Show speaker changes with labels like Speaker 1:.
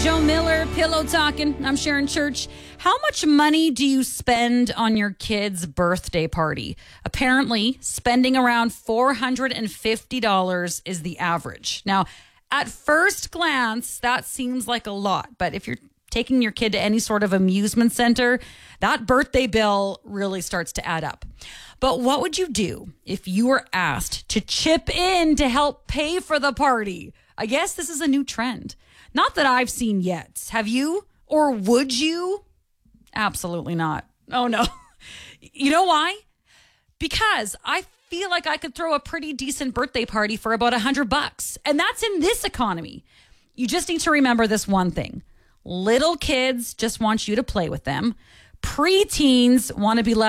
Speaker 1: Joe Miller, Pillow Talking. I'm Sharon Church. How much money do you spend on your kid's birthday party? Apparently, spending around $450 is the average. Now, at first glance, that seems like a lot, but if you're taking your kid to any sort of amusement center, that birthday bill really starts to add up. But what would you do if you were asked to chip in to help pay for the party? I guess this is a new trend. Not that I've seen yet. Have you? Or would you? Absolutely not. Oh, no. You know why? Because I feel like I could throw a pretty decent birthday party for about $100. And that's in this economy. You just need to remember this one thing. Little kids just want you to play with them. Preteens want to be left